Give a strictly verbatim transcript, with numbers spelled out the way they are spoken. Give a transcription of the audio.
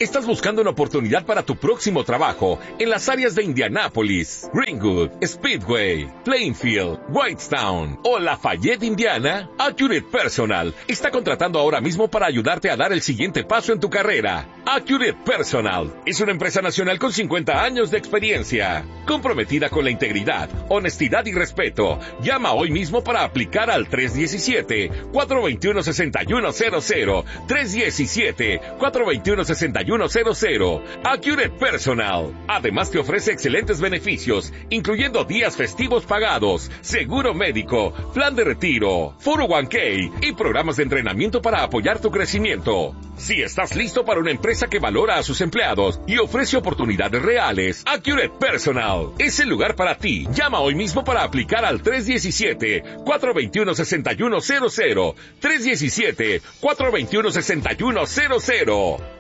¿Estás buscando una oportunidad para tu próximo trabajo en las áreas de Indianápolis, Greenwood, Speedway, Plainfield, Whitestown o Lafayette, Indiana? Accurate Personal está contratando ahora mismo para ayudarte a dar el siguiente paso en tu carrera. Accurate Personal es una empresa nacional con cincuenta años de experiencia, comprometida con la integridad, honestidad y respeto. Llama hoy mismo para aplicar al tres diecisiete, cuatro veintiuno, sesenta y uno cero cero, tres diecisiete, cuatro veintiuno, sesenta y uno cero cero. Accurate Personal. Además te ofrece excelentes beneficios, incluyendo días festivos pagados, seguro médico, plan de retiro, cuatro oh uno k y programas de entrenamiento para apoyar tu crecimiento. Si estás listo para una empresa que valora a sus empleados y ofrece oportunidades reales, Accurate Personal es el lugar para ti. Llama hoy mismo para aplicar al tres diecisiete, cuatro veintiuno, sesenta y uno cero cero, tres diecisiete, cuatro veintiuno, sesenta y uno cero cero.